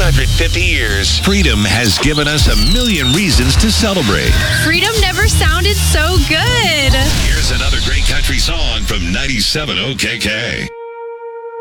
150 years, freedom has given us a million reasons to celebrate. Freedom never sounded so good. Here's another great country song from 97 OKK.